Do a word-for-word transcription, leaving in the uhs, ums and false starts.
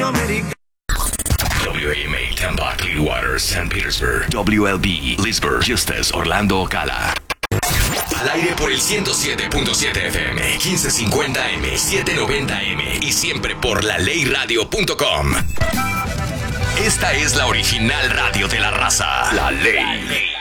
sueño americano. W A M A Tampa, Clearwater, Saint Petersburg. W L B, Leesburg, Justus, Orlando, Ocala. Al aire por el ciento siete punto siete F M, quince cincuenta M, setecientos noventa M y siempre por la ley radio punto com. Esta es la original radio de la raza. La Ley.